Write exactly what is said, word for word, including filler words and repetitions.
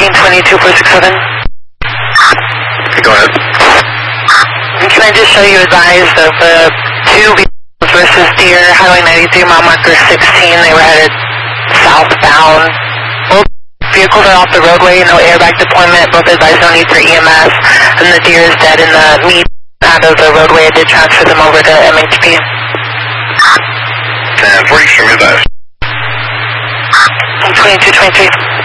fourteen twenty-two four six seven. Go ahead. Can I just show you advise of uh, two vehicles versus Deer, Highway ninety-three, mile marker sixteen. They were headed southbound. Both vehicles are off the roadway, no airbag deployment. Both advise no need for E M S. And the Deer is dead in the meat out of the roadway. I did transfer them over to M H P. And forty extreme advice. twenty-two twenty-three.